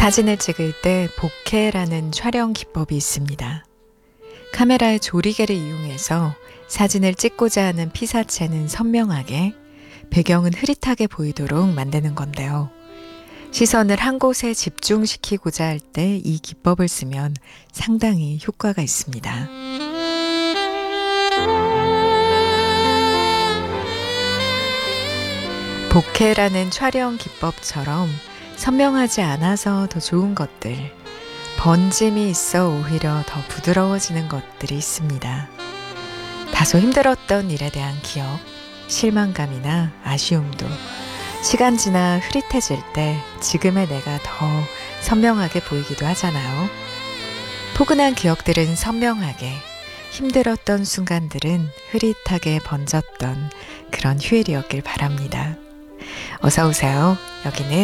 사진을 찍을 때 보케라는 촬영 기법이 있습니다. 카메라의 조리개를 이용해서 사진을 찍고자 하는 피사체는 선명하게, 배경은 흐릿하게 보이도록 만드는 건데요. 시선을 한 곳에 집중시키고자 할 때 이 기법을 쓰면 상당히 효과가 있습니다. 보케라는 촬영 기법처럼 선명하지 않아서 더 좋은 것들, 번짐이 있어 오히려 더 부드러워지는 것들이 있습니다. 다소 힘들었던 일에 대한 기억, 실망감이나 아쉬움도 시간 지나 흐릿해질 때 지금의 내가 더 선명하게 보이기도 하잖아요. 포근한 기억들은 선명하게, 힘들었던 순간들은 흐릿하게 번졌던 그런 휴일이었길 바랍니다. 어서 오세요. 여기는